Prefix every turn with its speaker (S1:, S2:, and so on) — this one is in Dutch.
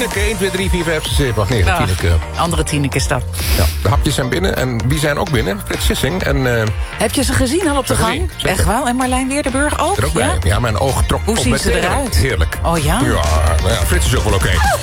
S1: Tineke, 1, 2, 3, 4, 5, 6, 7, 8, 9, Tineke.
S2: Andere Tineke is dat.
S1: Ja, de hapjes zijn binnen. En wie zijn ook binnen? Frits Sissing. En,
S2: heb je ze gezien al op de gang?
S1: Zeker.
S2: Echt wel? En Marlijn Weerdenburg ook?
S1: er ook bij. Ja, mijn oog trok
S2: Hoe
S1: op
S2: zien
S1: met
S2: ze eruit?
S1: Heerlijk.
S2: Oh ja?
S1: Ja, nou ja, Frits is ook wel oké.